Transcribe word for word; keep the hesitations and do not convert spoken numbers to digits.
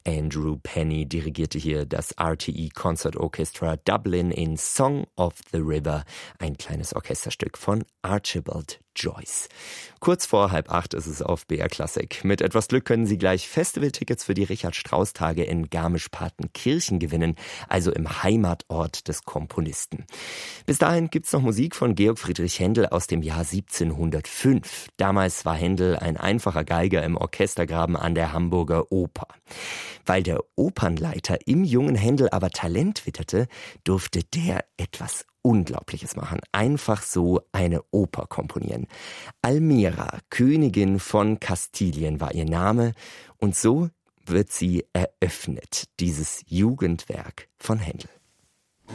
Andrew Penny dirigierte hier das R T E Concert Orchestra Dublin in Song of the River, ein kleines Orchesterstück von Archibald Joyce. Kurz vor halb acht ist es auf B R Klassik. Mit etwas Glück können Sie gleich Festivaltickets für die Richard-Strauss-Tage in Garmisch-Partenkirchen gewinnen, also im Heimatort des Komponisten. Bis dahin gibt's noch Musik von Georg Friedrich Händel aus dem Jahr siebzehnhundertfünf. Damals war Händel ein einfacher Geiger im Orchestergraben an der Hamburger Oper. Weil der Opernleiter im jungen Händel aber Talent witterte, durfte der etwas Unglaubliches machen. Einfach so eine Oper komponieren. Almira, Königin von Kastilien, war ihr Name. Und so wird sie eröffnet, dieses Jugendwerk von Händel.